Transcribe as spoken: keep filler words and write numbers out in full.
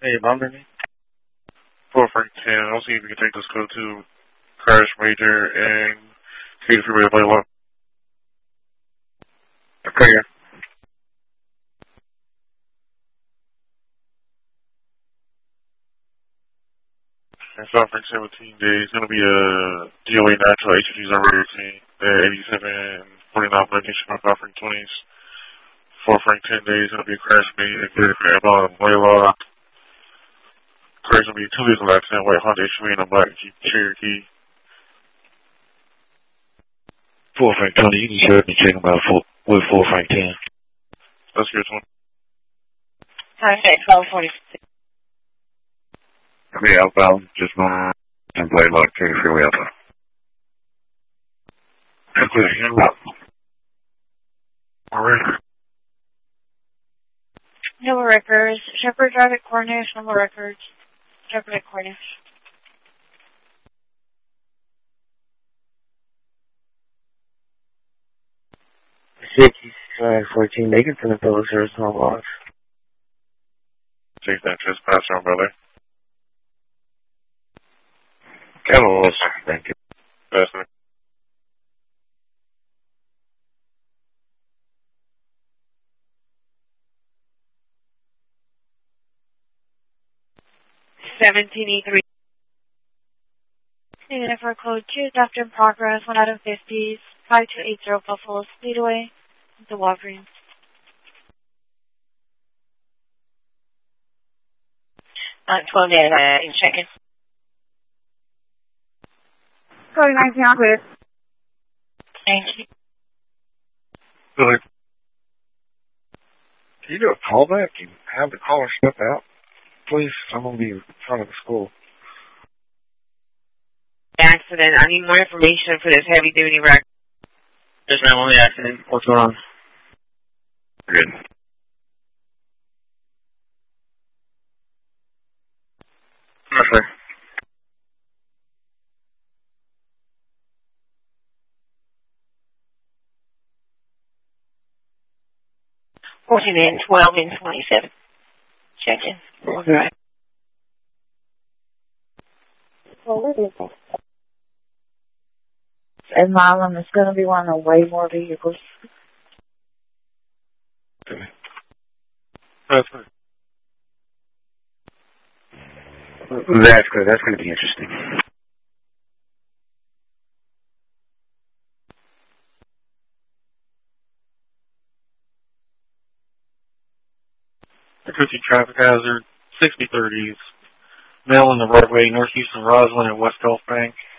Hey, bummer me. four Frank ten, I'll see if you can take this code to Crash Major and see if you're ready to play one. Okay. And South Frank seventeen days, it's going to be a D O A natural H Gs on radio team at eighty-seven forty-nine medication on South Frank twenties. four Frank ten days, it's going to be a Crash Major and clear for Amazon and Blaylock. Crash going to be two days of accent, white Honda H V and a black Jeep Cherokee. four Frank twenty, you can share me checking about four, with four Frank ten. That's good, twenty. Contact twelve forty-six. Okay, outbound, just going around and Blaylock, take a freeway outbound. Okay, inbound. All right. Nova Records. Shepherd Drive at Cornish. Nova Records. Shepherd at Cornish. sixty-five fourteen, making from the public service hall loss. Take that trespasser on, brother. Capital, thank you. That's it. seventeen E three. Negative for code two, Doctor in progress, one out of fifties, five two eight zero Buffalo Speedway, the Walgreens. Uh, twelve days, uh, in check-in. Code nineteen, I'm clear. Thank you. Go ahead. Can you do a callback and have the caller step out? Please, I'm going to be in front of the school. Accident. I need more information for this heavy-duty wreck. Yes, ma'am, on the accident. What's going on? Good. Yes, sir. fourteen and twelve and twenty-seven. Check in. Okay. Well, what is that? And Marlon, it's going to be one of way more vehicles. Okay. That's it. That's good. That's going to be interesting. Cookie traffic hazard, sixty thirties. Male in the roadway, North Houston Roslyn at West Gulf Bank.